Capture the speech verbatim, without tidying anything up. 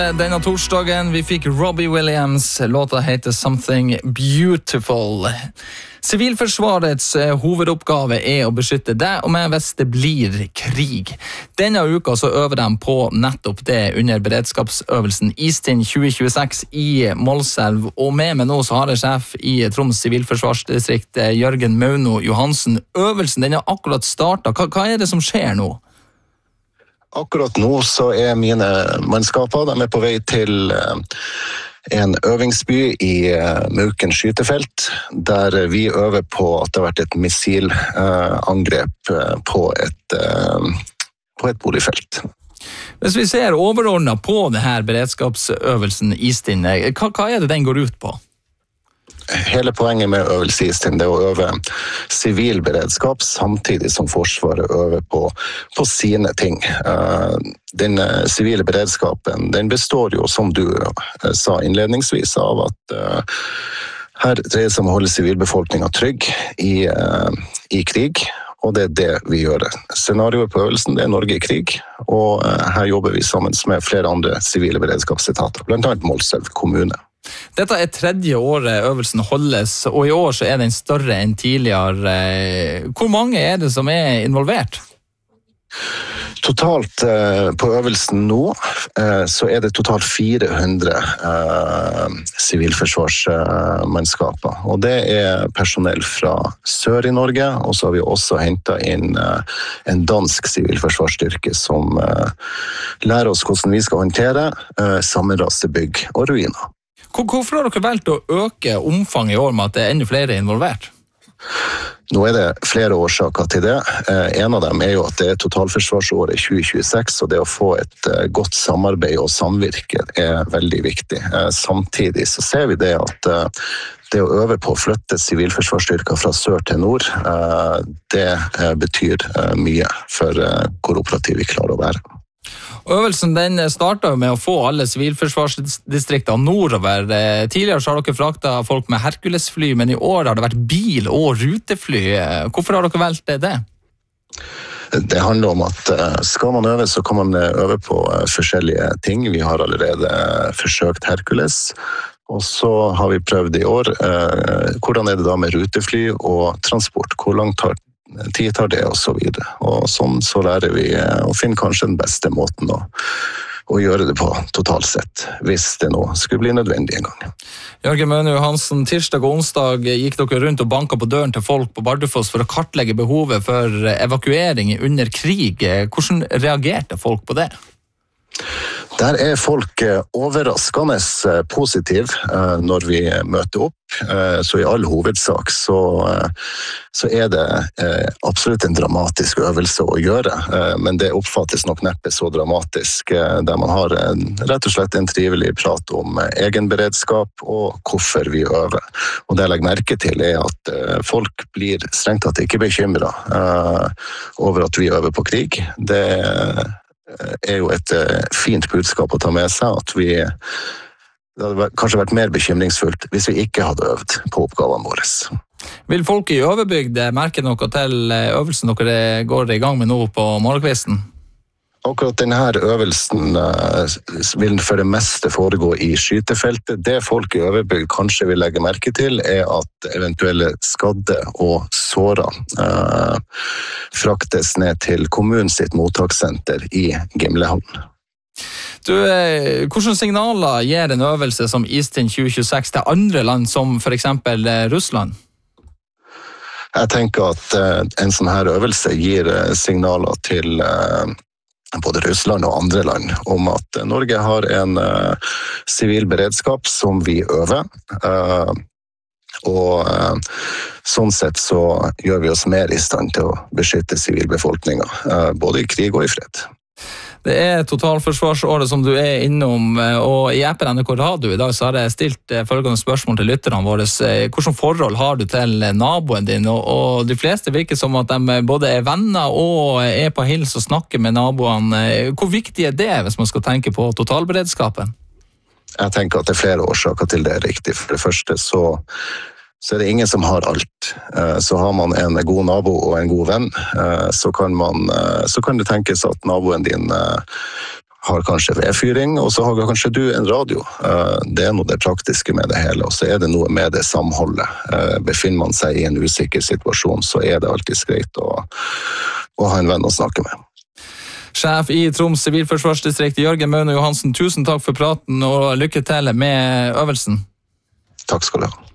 Denne torsdagen vi fikk Robbie Williams, låta heter Something Beautiful. Sivilforsvarets hovedoppgave er å beskytte deg og meg hvis det blir krig. Denne uka så øver de på nettopp det under beredskapsøvelsen Istind tjue tjueseks i Målselv. Og med meg nå så har jeg sjef i Troms Sivilforsvarsdistrikt, Jørgen Mauno Johansen. Øvelsen den har akkurat startet. Hva, hva er det som skjer nå? Akkurat nå så er mine mannskaper, de er på vei til en øvingsby i Mauken skytefelt, der vi øver på at det har vært et missilangrep på et, på et boligfelt. Hvis vi ser overordnet på denne beredskapsøvelsen Istind, hva, hva er det den går ut på? Hele poenget med øvelse Istind er å øve sivil beredskap samtidig som Forsvaret øver på, på sine ting. Den sivile beredskapen den består jo, som du sa innledningsvis, av at her dreier det seg om å holde sivilbefolkningen trygg i, i krig, og det er det vi gjør. Scenarioet på øvelsen det er Norge i krig, og her jobber vi sammen med flere andre sivile beredskapsetater, blant annet Målselv kommune. Dette er tredje året øvelsen holdes, og i år så er den større enn tidligere. Hvor mange er det som er involvert? Totalt eh, på øvelsen nå eh, så er det totalt fire hundre eh, sivilforsvarsmannskaper. Og det er personell fra sør i Norge, og så har vi også hentet inn eh, en dansk sivilforsvarsstyrke som eh, lærer oss hvordan vi skal håndtere eh, sammenrastebygg og ruiner. Hvorfor har dere valgt å øke omfanget i år med at det er enda flere involvert? Nå er det flere årsaker til det. En av dem er jo at det er totalforsvarsåret tjue tjueseks, og det å få et godt samarbeid og samvirke er veldig viktig. Samtidig så ser vi det at det å øve på å flytte sivilforsvarsstyrker fra sør til nord, det betyr mye for hvor operativ vi klarer å være. Øvelsen den startet med å få alle sivilforsvarsdistriktene nordover. Tidligere så har dere fraktet folk med Herkulesfly, men i år har det vært bil og rutefly. Hvorfor har dere valgt det? Det handler om at skal man øve, så kan man øve på forskjellige ting. Vi har allerede forsøkt Herkules, og så har vi prøvd i år. Hvordan er det da med rutefly og transport? Hvor langt tar tid tar det, og så videre. Og sånn så lærer vi å finne kanskje den beste måten å, å gjøre det på totalt sett, hvis det nå skulle bli nødvendig en gang. Jørgen Mauno Johansen, tirsdag og onsdag gikk dere rundt og banket på døren til folk på Bardufoss for å kartlegge behovet for evakuering under krig. Hvordan reagerte folk på det? Der er folk overraskende positive når vi møter opp, så i all hovedsak så, så er det absolutt en dramatisk øvelse å gjøre, men det oppfattes nok neppe så dramatisk, der man har en, rett og slett en trivelig prat om egenberedskap og hvorfor vi øver. Og det jeg legger merke til er at folk blir strengt tatt ikke bekymret over at vi øver på krig. Det er jo et fint budskap å ta med seg, at vi, det hadde kanskje vært mer bekymringsfullt hvis vi ikke hadde øvd på oppgavene våre. Vil folk i Øverbygd merke noe til øvelsen dere går i gang med nå på morgenkvisten? Akkurat denne øvelsen vil for det meste foregå i skytefeltet. Det folk i Øverbygd kanskje vil legge merke til er at eventuelle skadde og såra eh, fraktes ned til kommunens sitt mottakssenter i Gimlehavn. Du, hvilke signaler gir en øvelse som Istind tjue tjueseks til andre land som for eksempel Russland? Jeg tenker at eh, en sånn her øvelse gir signaler til eh, både Russland og andre land, om at Norge har en uh, sivil beredskap som vi øver. Uh, og uh, sånn sett så gjør vi oss mer i stand til å beskytte sivilbefolkningen, uh, både i krig og i fred. Det er totalforsvarsåret som du er innom, og i appen N R K Radio i dag så har jeg stilt følgende spørsmål til lytterne våre. Hvilke forhold har du til naboen din? Og de fleste virker som at de både er venner og er på hils og snakker med naboene. Hvor viktig er det hvis man skal tenke på totalberedskapen? Jeg tenker at det er flere årsaker til det er riktig. For det første så så er det ingen som har alt. Så har man en god nabo og en god venn, så kan, man, så kan det tenkes at naboen din har kanskje vedfyring, og så har kanskje du en radio. Det er noe det praktiske med det hele, og så er det noe med det samholdet. Befinner man seg i en usikker situasjon, så er det alltid greit å, å ha en venn å snakke med. Sjef i Troms Sivilforsvarsdistrikt, Jørgen Maune Johansen, tusen takk for praten, og lykke til med øvelsen. Takk skal du ha.